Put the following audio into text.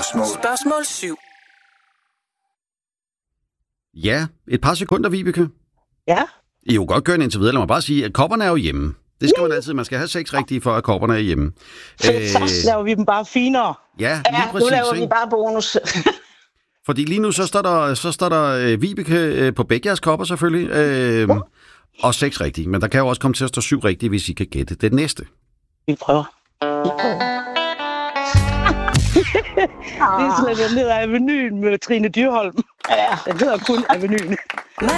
Spørgsmål 7. Ja, et par sekunder, Vibeke. Ja. I er jo godt kørende indtil videre. Lad mig bare sige, at kopperne er jo hjemme. Det skal man altid. Man skal have 6 rigtige, for at kopperne er hjemme. Så laver vi dem bare finere. Ja, lige præcis. Nu laver ikke? vi bare bonus. Fordi lige nu, så står der Vibeke på begge jeres kopper selvfølgelig. Og 6 rigtige. Men der kan jo også komme til at stå 7 rigtige, hvis I kan gætte det næste. Vi prøver. Det er slet ned ad Avenyen med Trine Dyrholm. Ja, den hedder kun Avenyen.